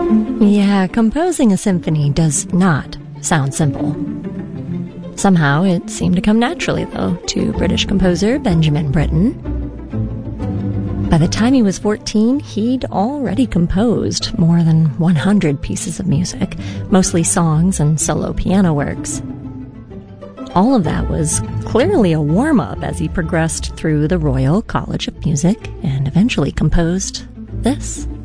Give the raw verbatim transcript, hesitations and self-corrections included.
Yeah, composing a symphony does not sound simple. Somehow it seemed to come naturally, though, to British composer Benjamin Britten. By the time he was fourteen, he'd already composed more than one hundred pieces of music, mostly songs and solo piano works. All of that was clearly a warm-up as he progressed through the Royal College of Music and eventually composed this.